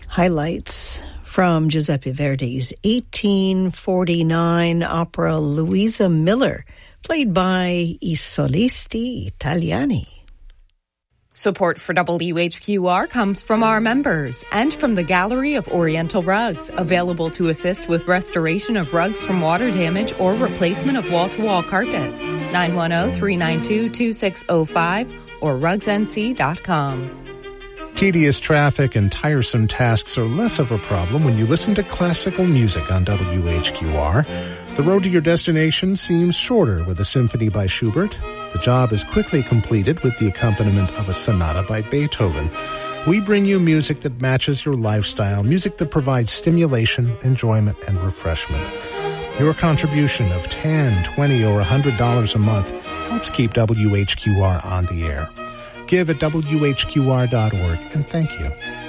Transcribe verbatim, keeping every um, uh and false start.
Highlights from Giuseppe Verdi's eighteen forty-nine opera Luisa Miller, played by I Solisti Italiani. Support for W H Q R comes from our members and from the Gallery of Oriental Rugs, available to assist with restoration of rugs from water damage or replacement of wall-to-wall carpet. nine one zero, three nine two, two six zero five or rugs n c dot com. Tedious traffic and tiresome tasks are less of a problem when you listen to classical music on W H Q R. The road to your destination seems shorter with a symphony by Schubert. The job is quickly completed with the accompaniment of a sonata by Beethoven. We bring you music that matches your lifestyle, music that provides stimulation, enjoyment, and refreshment. Your contribution of ten dollars, twenty dollars, or one hundred dollars a month helps keep W H Q R on the air. Give at W H Q R dot org, and thank you.